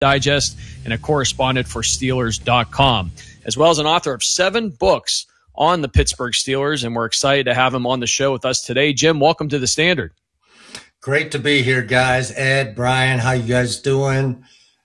Digest and a correspondent for Steelers.com, as well as an author of 7 books on the Pittsburgh Steelers. And we're excited to have him on the show with us today. Jim, welcome to the Standard. Great to be here, guys. Ed, Brian, how you guys doing?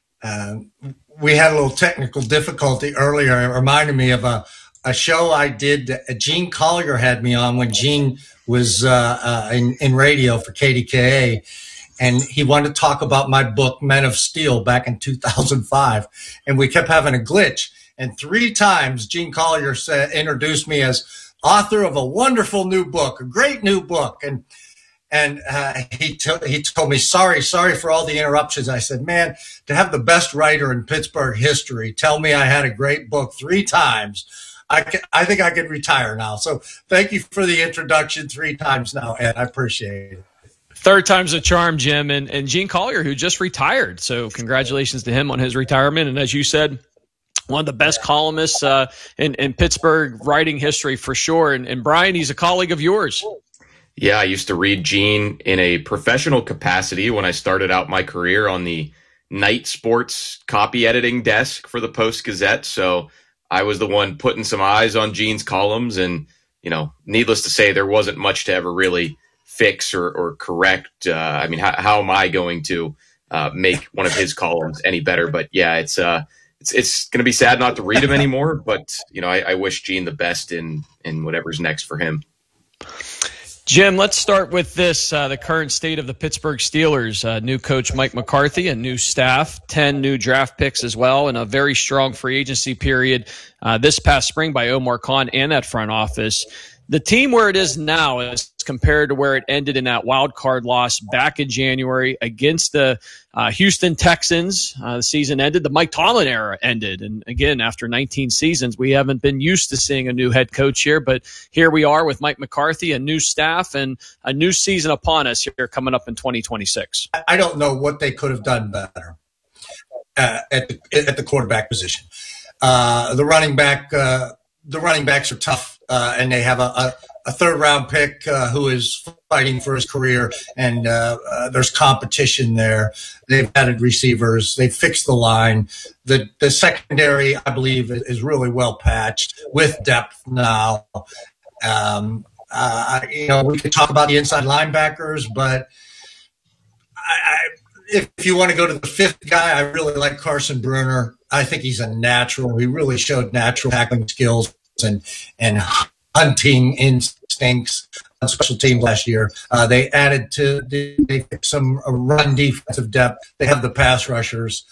We had a little technical difficulty earlier. It reminded me of a show I did. Gene Collier had me on when Gene was in radio for KDKA, and he wanted to talk about my book, Men of Steel, back in 2005. And we kept having a glitch. And 3 times Gene Collier introduced me as author of a wonderful new book, a great new book. And he told me, sorry for all the interruptions. I said, man, to have the best writer in Pittsburgh history tell me I had a great book 3 times, I think I could retire now. So thank you for the introduction 3 times now, Ed. I appreciate it. 3rd time's a charm, Jim. And Gene Collier, who just retired. So congratulations to him on his retirement. And as you said, one of the best columnists in Pittsburgh writing history for sure. And Brian, he's a colleague of yours. Yeah, I used to read Gene in a professional capacity when I started out my career on the night sports copy editing desk for the Post-Gazette. So I was the one putting some eyes on Gene's columns. And, needless to say, there wasn't much to ever really fix or correct. How am I going to make one of his columns any better? But yeah, it's going to be sad not to read him anymore. But, I wish Gene the best in whatever's next for him. Jim, let's start with this, the current state of the Pittsburgh Steelers. New coach Mike McCarthy, a new staff, 10 new draft picks as well, and a very strong free agency period this past spring by Omar Khan and that front office. The team where it is now is compared to where it ended in that wild card loss back in January against the Houston Texans. The season ended. The Mike Tomlin era ended. And again, after 19 seasons, we haven't been used to seeing a new head coach here. But here we are with Mike McCarthy, a new staff, and a new season upon us here coming up in 2026. I don't know what they could have done better at the quarterback position. The running backs are tough. And they have a 3rd-round pick who is fighting for his career, and there's competition there. They've added receivers. They've fixed the line. The secondary, I believe, is really well patched with depth now. We could talk about the inside linebackers, but if you want to go to the 5th guy, I really like Carson Bruner. I think he's a natural. He really showed natural tackling skills and hunting instincts on special teams last year. They fixed some run defensive depth. They have the pass rushers.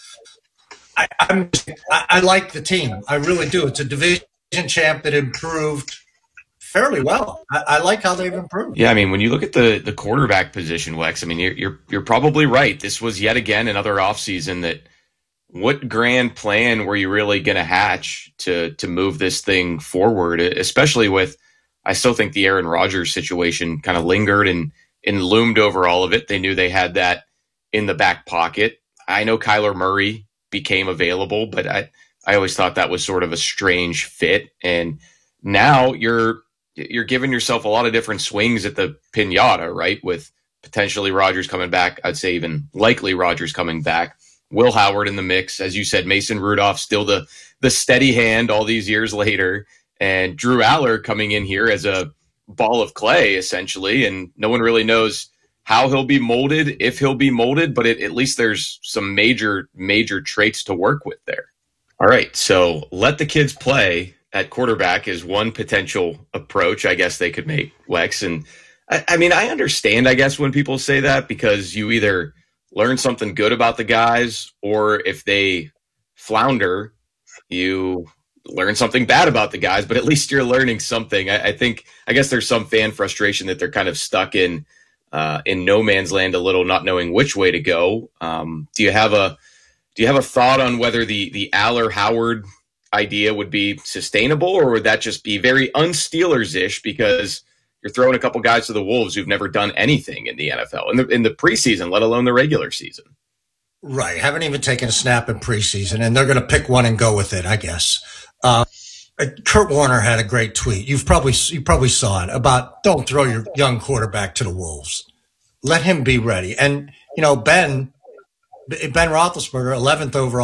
I like the team. I really do. It's a division champ that improved fairly well. I like how they've improved. Yeah, when you look at the quarterback position, Wex, you're probably right. This was yet again another offseason that what grand plan were you really going to hatch to move this thing forward, especially with, I still think the Aaron Rodgers situation kind of lingered and loomed over all of it. They knew they had that in the back pocket. I know Kyler Murray became available, but I always thought that was sort of a strange fit. And now you're giving yourself a lot of different swings at the piñata, right? With potentially Rodgers coming back. I'd say even likely Rodgers coming back. Will Howard in the mix. As you said, Mason Rudolph still the steady hand all these years later. And Drew Aller coming in here as a ball of clay, essentially. And no one really knows how he'll be molded, if he'll be molded, but at least there's some major traits to work with there. All right, so let the kids play at quarterback is one potential approach I guess they could make, Wex. And I understand, I guess, when people say that, because you either learn something good about the guys, or if they flounder, you learn something bad about the guys, but at least you're learning something. I guess there's some fan frustration that they're kind of stuck in no man's land a little, not knowing which way to go. Do you have a thought on whether the Aller Howard idea would be sustainable, or would that just be very un-Steelers-ish because you're throwing a couple guys to the Wolves who've never done anything in the NFL, in the preseason, let alone the regular season? Right. Haven't even taken a snap in preseason, and they're going to pick one and go with it, I guess. Kurt Warner had a great tweet. You probably saw it about, don't throw your young quarterback to the Wolves. Let him be ready. And, Ben, Ben Roethlisberger, 11th overall